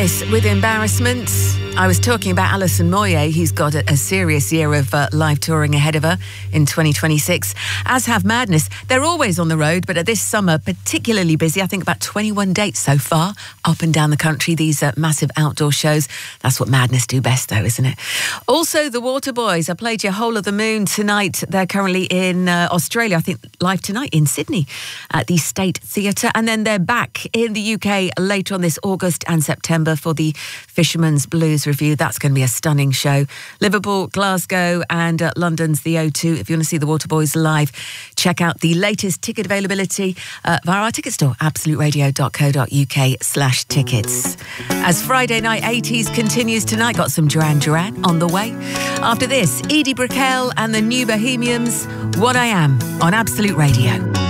Madness with embarrassment. I was talking about Alison Moyet, who's got a serious year of live touring ahead of her in 2026, as have Madness. They're always on the road, but this summer, particularly busy. I think about 21 dates so far, up and down the country, these massive outdoor shows. That's what Madness do best, though, isn't it? Also, the Waterboys. I played you Whole of the Moon tonight. They're currently in Australia, I think live tonight in Sydney at the State Theatre. And then they're back in the UK later on this August and September for the Fisherman's Blues Review. That's going to be a stunning show. Liverpool, Glasgow and London's the O2. If you want to see the Waterboys live, check out the latest ticket availability via our ticket store, absoluteradio.co.uk/tickets. As Friday Night 80s continues tonight, got some Duran Duran on the way. After this, Edie Brickell and the New Bohemians, What I Am on Absolute Radio.